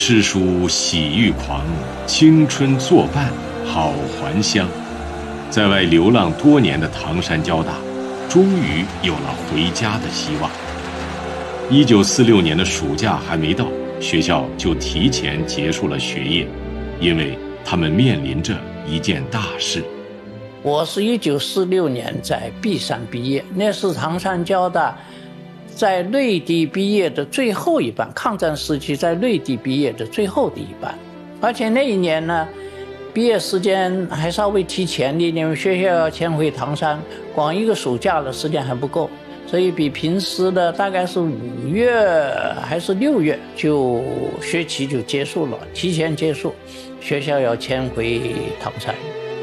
诗书喜欲狂，青春作伴好还乡。在外流浪多年的唐山交大，终于有了回家的希望。1946年的暑假还没到，学校就提前结束了学业，因为他们面临着一件大事。 我是1946年在璧山毕业，那是唐山交大在内地毕业的最后一班，抗战时期在内地毕业的最后的一班。而且那一年呢，毕业时间还稍微提前的，因为学校要迁回唐山，光一个暑假的时间还不够，所以比平时的大概是5月还是6月就学期就结束了，提前结束，学校要迁回唐山。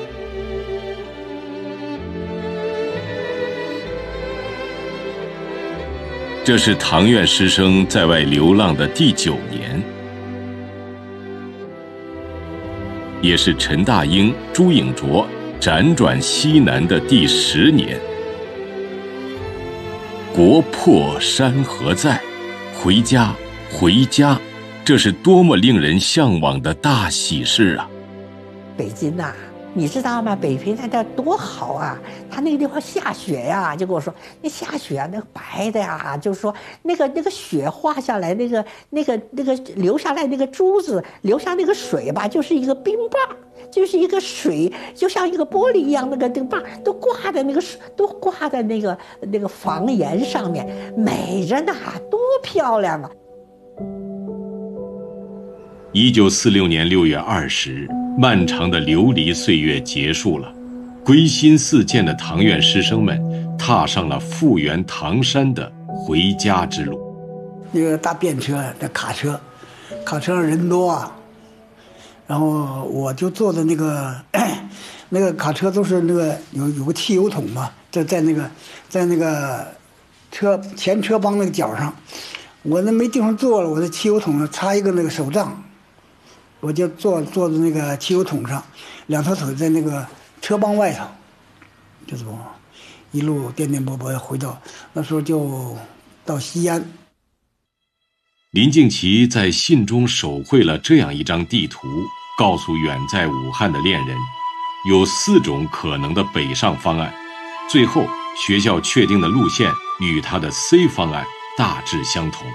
这是唐院师生在外流浪的第9年，也是陈大英、朱颖卓辗转西南的第10年。国破山河在，回家，回家，这是多么令人向往的大喜事啊！ 北京呐，你知道吗？北平那地多好啊！他那个地方下雪呀，就跟我说，那下雪啊，那个白的呀，就是说那个雪化下来，那个流下来那个珠子，流下那个水吧，就是一个冰棒，就是一个水，就像一个玻璃一样，那个棒都挂在那个房檐上面，美着呢，多漂亮啊 ！1946年6月20日，漫长的流离岁月结束了，归心似箭的唐院师生们踏上了复原唐山的回家之路。 那个大便车，那卡车上人多啊，然后我就坐的那个卡车都是那个有个汽油桶嘛，在那个前车帮那个角上，我那没地方坐了，我在汽油桶上插一个那个手杖。我就坐在那个汽油桶上，2条腿在那个车帮外头，就这么一路颠颠簸簸回到，那时候就到西安。 林敬琦在信中手绘了这样一张地图，告诉远在武汉的恋人，有4种可能的北上方案，最后学校确定的路线与他的 C 方案大致相同。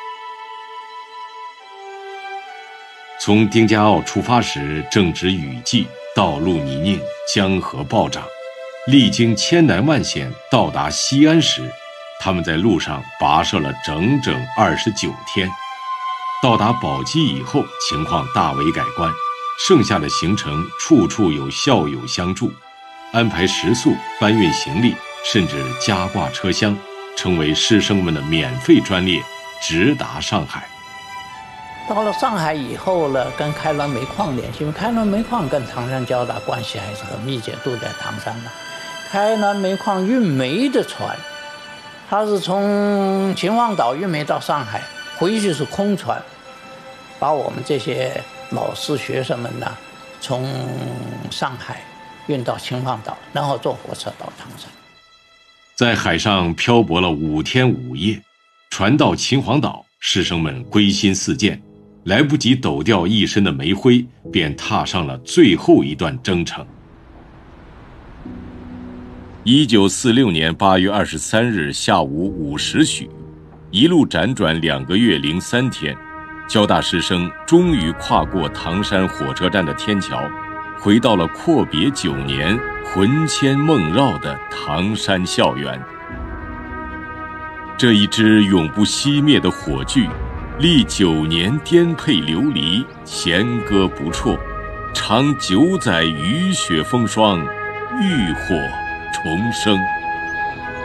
从丁家坳出发时正值雨季，道路泥泞，江河暴涨，历经千难万险到达西安时，他们在路上跋涉了整整29天。到达宝鸡以后，情况大为改观，剩下的行程处处有校友相助，安排食宿、搬运行李，甚至加挂车厢，成为师生们的免费专列，直达上海。 到了上海以后呢，跟开滦煤矿联系，因为开滦煤矿跟唐山交大关系还是很密切，都在唐山的。开滦煤矿运煤的船，它是从秦皇岛运煤到上海，回去是空船，把我们这些老师学生们呢，从上海运到秦皇岛，然后坐火车到唐山。 在海上漂泊了5天5夜，船到秦皇岛，师生们归心似箭，来不及抖掉一身的煤灰，便踏上了最后一段征程。1946年8月23日下午5时许，一路辗转2个月零3天，交大师生终于跨过唐山火车站的天桥，回到了阔别9年、魂牵梦绕的唐山校园。这一支永不熄灭的火炬，历9年颠沛流离，弦歌不辍，长9载雨雪风霜，浴火重生。